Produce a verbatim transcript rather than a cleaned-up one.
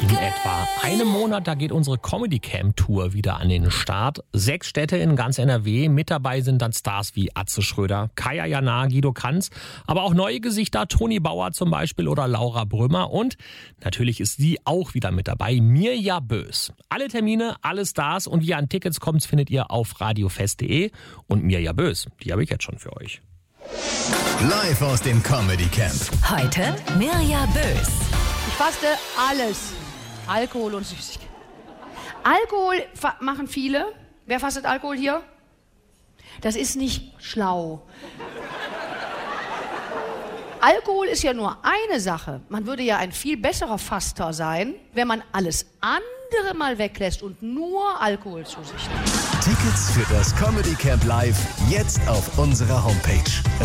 In etwa einem Monat, da geht unsere Comedy Camp Tour wieder an den Start. Sechs Städte in ganz N R W. Mit dabei sind dann Stars wie Atze Schröder, Kaya Jana, Guido Kanz, aber auch neue Gesichter, Toni Bauer zum Beispiel oder Laura Brümmer. Und natürlich ist sie auch wieder mit dabei, Mirja Bös. Alle Termine, alle Stars und wie ihr an Tickets kommt, findet ihr auf radiofest punkt de. Und Mirja Bös, die habe ich jetzt schon für euch. Live aus dem Comedy Camp. Heute Mirja Bös. Ich faste alles. Alkohol und Süßigkeiten. Alkohol fa- machen viele. Wer fastet Alkohol hier? Das ist nicht schlau. Alkohol ist ja nur eine Sache. Man würde ja ein viel besserer Faster sein, wenn man alles andere mal weglässt und nur Alkohol zu sich nimmt. Tickets für das Comedy Camp Live jetzt auf unserer Homepage